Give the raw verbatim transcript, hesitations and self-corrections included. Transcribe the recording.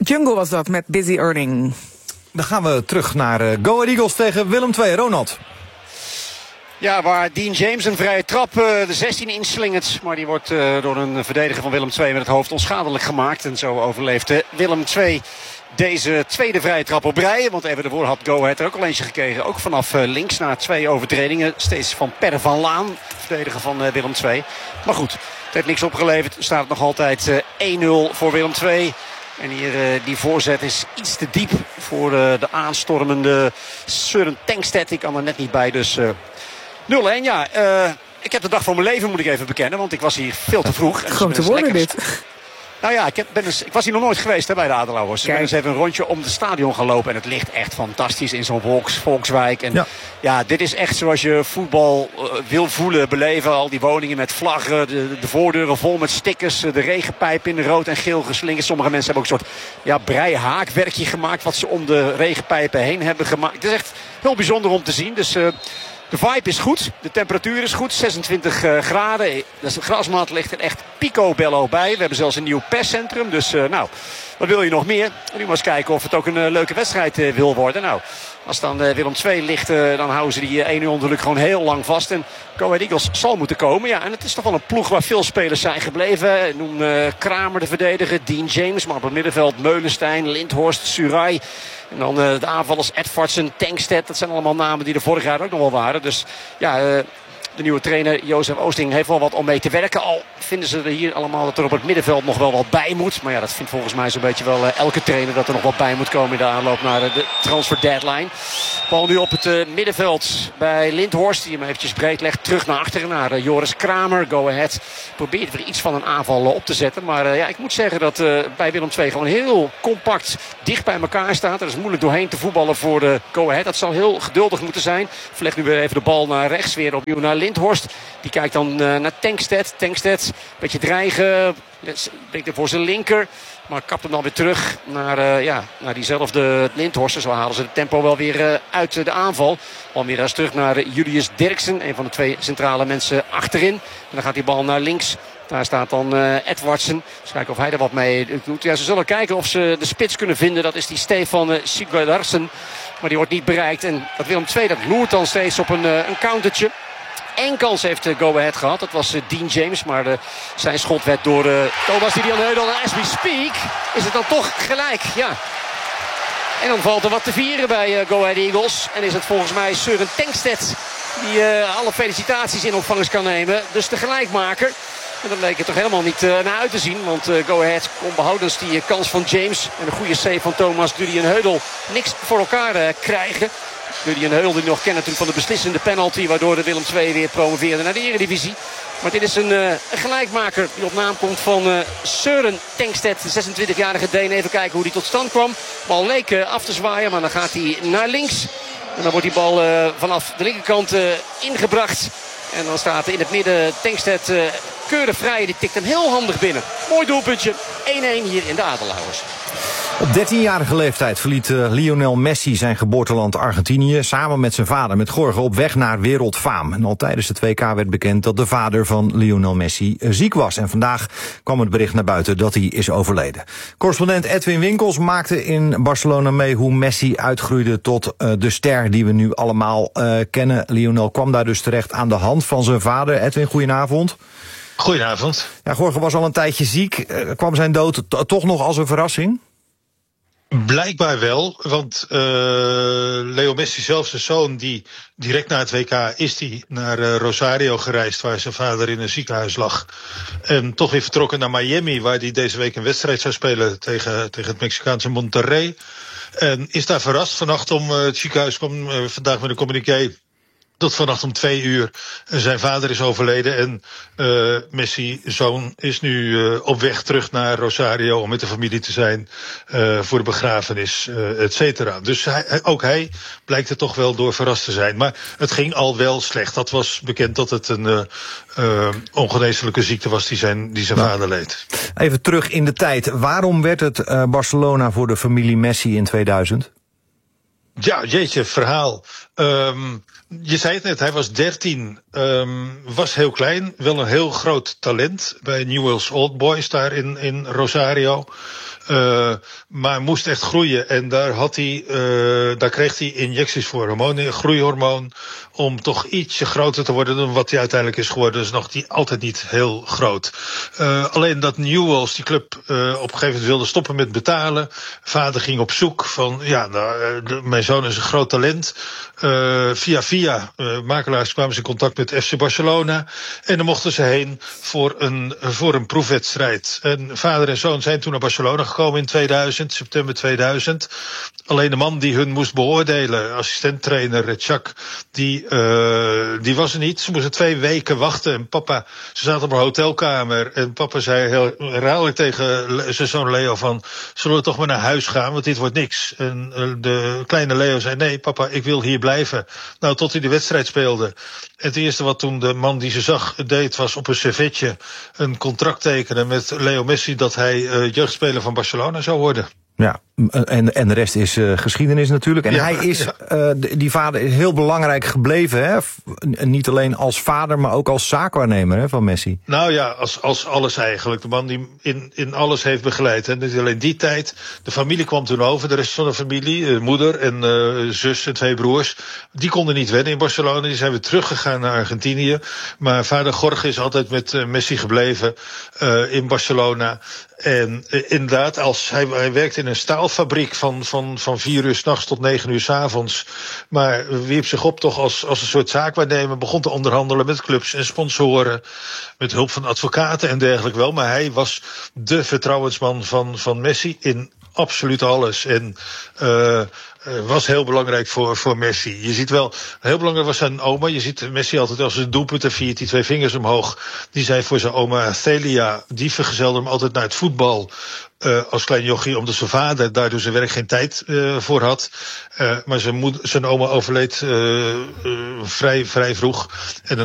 Jungle was dat met Busy Earning. Dan gaan we terug naar uh, Go Ahead Eagles tegen Willem twee. Ronald. Ja, waar Dean James een vrije trap uh, de zestien inslingert. Maar die wordt uh, door een verdediger van Willem twee met het hoofd onschadelijk gemaakt. En zo overleeft uh, Willem twee deze tweede vrije trap op rij. Want even daarvoor had Go Ahead er ook al eentje gekregen. Ook vanaf uh, links na twee overtredingen. Steeds van Per van Laan, verdediger van uh, Willem twee. Maar goed, het heeft niks opgeleverd. Staat het nog altijd uh, één nul voor Willem twee. En hier uh, die voorzet is iets te diep voor uh, de aanstormende Søren Tengstedt. Ik kan er net niet bij, dus uh, nul één. Ja, uh, ik heb de dag van mijn leven, moet ik even bekennen. Want ik was hier veel te vroeg. Grote woorden dit. Nou ja, ik, heb, ben eens, ik was hier nog nooit geweest hè, bij de Adelauwers. Ik ben eens even een rondje om het stadion gaan lopen. En het ligt echt fantastisch in zo'n volks, volkswijk. En ja. ja, dit is echt zoals je voetbal uh, wil voelen, beleven. Al die woningen met vlaggen, de, de voordeuren vol met stickers. De regenpijp in rood en geel geslingerd. Sommige mensen hebben ook een soort ja, breihaakwerkje gemaakt. Wat ze om de regenpijpen heen hebben gemaakt. Het is echt heel bijzonder om te zien. Dus... Uh, De vibe is goed, de temperatuur is goed, zesentwintig uh, graden. De grasmat ligt er echt picobello bij. We hebben zelfs een nieuw perscentrum, dus uh, nou, wat wil je nog meer? Nu maar eens kijken of het ook een uh, leuke wedstrijd uh, wil worden. Nou, als dan uh, Willem twee ligt, uh, dan houden ze die uh, één nul natuurlijk gewoon heel lang vast. En Go Ahead Eagles zal moeten komen. Ja, en het is toch wel een ploeg waar veel spelers zijn gebleven. Noem uh, Kramer de verdediger, Dean James, maar op het middenveld Meulenstein, Lindhorst, Surai. En dan uh, de aanvallers Edvardsen, Tengstedt. Dat zijn allemaal namen die er vorig jaar ook nog wel waren. Dus ja, uh, de nieuwe trainer Jozef Oosting heeft wel wat om mee te werken. Al vinden ze er hier allemaal dat er op het middenveld nog wel wat bij moet. Maar ja, dat vindt volgens mij zo'n beetje wel uh, elke trainer dat er nog wat bij moet komen in de aanloop naar uh, de transfer deadline. Bal nu op het uh, middenveld bij Lindhorst. Die hem eventjes breed legt terug naar achteren naar uh, Joris Kramer. Go Ahead probeert weer iets van een aanval uh, op te zetten. Maar uh, ja, ik moet zeggen dat uh, bij Willem twee gewoon heel compact dicht bij elkaar staat. Er is moeilijk doorheen te voetballen voor de Go Ahead. Dat zal heel geduldig moeten zijn. Verlegt nu weer even de bal naar rechts. Weer opnieuw naar Lindhorst. Die kijkt dan uh, naar Tengstedt. Tengstedt, een beetje dreigen. Brengt er voor zijn linker. Maar kapt hem dan weer terug naar, uh, ja, naar diezelfde Lindhorst. Zo halen ze het tempo wel weer uh, uit de aanval. Almira's terug naar uh, Julius Dirksen. Een van de twee centrale mensen achterin. En dan gaat die bal naar links. Daar staat dan uh, Edvardsen. Dus kijken of hij er wat mee doet. Ja, ze zullen kijken of ze de spits kunnen vinden. Dat is die Stefan uh, Sigurdarsen. Maar die wordt niet bereikt. En dat Willem twee dat loert dan steeds op een, uh, een countertje. Eén kans heeft uh, Go Ahead gehad. Dat was uh, Dean James. Maar uh, zijn schot werd door uh, Thomas Didier Heudel. En as we speak is het dan toch gelijk. Ja. En dan valt er wat te vieren bij uh, Go Ahead Eagles. En is het volgens mij Søren Tengstedt die uh, alle felicitaties in ontvangst kan nemen. Dus de gelijkmaker. En dat leek het toch helemaal niet uh, naar uit te zien. Want uh, Go Ahead kon behoudens die uh, kans van James en de goede save van Thomas Didier Heudel niks voor elkaar uh, krijgen. Jullie een Heul die nog kennen natuurlijk van de beslissende penalty. Waardoor de Willem twee weer promoveerde naar de Eredivisie. Maar dit is een, uh, een gelijkmaker die op naam komt van uh, Søren Tengstedt. De zesentwintigjarige Deen. Even kijken hoe die tot stand kwam. Bal leek uh, af te zwaaien. Maar dan gaat hij naar links. En dan wordt die bal uh, vanaf de linkerkant uh, ingebracht. En dan staat in het midden Tengstedt uh, keurig vrij. Die tikt hem heel handig binnen. Mooi doelpuntje. één één hier in de Adelauwers. Op dertienjarige leeftijd verliet uh, Lionel Messi zijn geboorteland Argentinië samen met zijn vader, met Jorge, op weg naar wereldfaam. En al tijdens het W K werd bekend dat de vader van Lionel Messi uh, ziek was. En vandaag kwam het bericht naar buiten dat hij is overleden. Correspondent Edwin Winkels maakte in Barcelona mee hoe Messi uitgroeide tot uh, de ster die we nu allemaal uh, kennen. Lionel kwam daar dus terecht aan de hand van zijn vader. Edwin, goedenavond. Goedenavond. Ja, Jorge was al een tijdje ziek. Uh, kwam zijn dood t- toch nog als een verrassing? Blijkbaar wel, want uh, Leo Messi zelf, zijn zoon, die direct na het W K is die naar uh, Rosario gereisd, waar zijn vader in een ziekenhuis lag. En toch weer vertrokken naar Miami, waar hij deze week een wedstrijd zou spelen tegen, tegen het Mexicaanse Monterrey. En is daar verrast. Vannacht om uh, het ziekenhuis kwam uh, vandaag met een communiqué. Tot vannacht om twee uur. Zijn vader is overleden en uh, Messi, zoon, is nu uh, op weg terug naar Rosario om met de familie te zijn uh, voor de begrafenis, uh, et cetera. Dus hij, ook hij blijkt er toch wel door verrast te zijn. Maar het ging al wel slecht. Dat was bekend dat het een uh, uh, ongeneeslijke ziekte was die zijn, die zijn nou, vader leed. Even terug in de tijd. Waarom werd het uh, Barcelona voor de familie Messi in tweeduizend? Ja, jeetje, verhaal. Um, je zei het net, hij was dertien, um, was heel klein, wel een heel groot talent bij Newell's Old Boys daar in, in Rosario. Uh, maar moest echt groeien en daar had hij, uh, daar kreeg hij injecties voor, hormonen, groeihormoon, om toch ietsje groter te worden dan wat hij uiteindelijk is geworden. Dus nog die, altijd niet heel groot. Uh, alleen dat Newell's, die club, uh, op een gegeven moment wilde stoppen met betalen. Vader ging op zoek van, ja, nou, de, mijn zoon is een groot talent. Uh, via via uh, makelaars kwamen ze in contact met F C Barcelona. En dan mochten ze heen voor een, voor een proefwedstrijd. En vader en zoon zijn toen naar Barcelona gekomen in tweeduizend, september tweeduizend. Alleen de man die hun moest beoordelen, assistenttrainer Chuck, die, uh, die was er niet. Ze moesten twee weken wachten. En papa, ze zaten op een hotelkamer. En papa zei heel herhaaldelijk tegen zijn zoon Leo van, zullen we toch maar naar huis gaan, want dit wordt niks. En uh, de kleine Leo zei, nee papa, ik wil hier blijven. Nou, tot hij de wedstrijd speelde. En het eerste wat toen de man die ze zag deed, was op een servetje een contract tekenen met Leo Messi, dat hij uh, jeugdspeler van Barcelona zou worden. Ja, en, en de rest is uh, geschiedenis natuurlijk. En ja, hij is, ja. uh, die vader is heel belangrijk gebleven, hè? Niet alleen als vader, maar ook als zaakwaarnemer, hè, van Messi. Nou ja, als, als alles eigenlijk. De man die in, in alles heeft begeleid. En niet alleen die tijd. De familie kwam toen over, de rest van de familie, uh, moeder en uh, zus en twee broers. Die konden niet wennen in Barcelona. Die zijn weer teruggegaan naar Argentinië. Maar vader Jorge is altijd met uh, Messi gebleven uh, in Barcelona. En uh, inderdaad, als hij, hij werkte in een staalfabriek van, van, van vier uur 's nachts tot negen uur 's avonds. Maar wierp zich op toch als, als een soort zaakwaarnemer. Begon te onderhandelen met clubs en sponsoren. Met hulp van advocaten en dergelijke wel. Maar hij was de vertrouwensman van, van Messi in absoluut alles. En uh, was heel belangrijk voor, voor Messi. Je ziet wel, heel belangrijk was zijn oma. Je ziet Messi altijd als een doelpunten viert, die twee vingers omhoog. Die zei voor zijn oma Celia, die vergezelde hem altijd naar het voetbal. Uh, als klein jochie, omdat zijn vader daar dus zijn werk geen tijd uh, voor had. Uh, maar zijn, moeder, zijn oma overleed uh, uh, vrij, vrij vroeg. En